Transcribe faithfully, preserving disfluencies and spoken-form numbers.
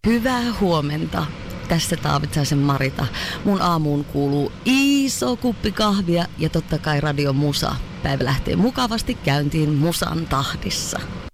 Hyvää huomenta. Tässä Taavitsaisen Marita. Mun aamuun kuuluu iso kuppi kahvia ja totta kai Radio Musa. Päivä lähtee mukavasti käyntiin musan tahdissa.